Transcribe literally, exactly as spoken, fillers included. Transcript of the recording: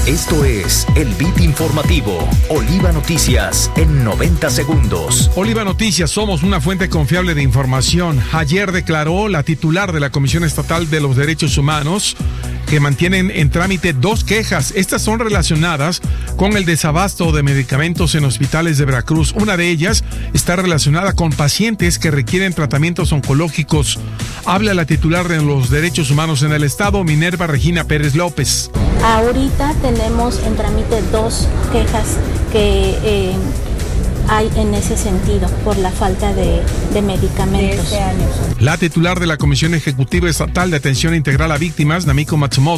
Esto es el Beat Informativo, Oliva Noticias en noventa segundos. Oliva Noticias, somos una fuente confiable de información. Ayer declaró la titular de la Comisión Estatal de los Derechos Humanos que mantienen en trámite dos quejas. Estas son relacionadas con el desabasto de medicamentos en hospitales de Veracruz. Una de ellas está relacionada con pacientes que requieren tratamientos oncológicos. Habla la titular de los derechos humanos en el estado, Minerva Regina Pérez López. Ahorita tenemos en trámite dos quejas que eh, hay en ese sentido por la falta de, de medicamentos. La titular de la Comisión Ejecutiva Estatal de Atención Integral a Víctimas, Namiko Matsumoto,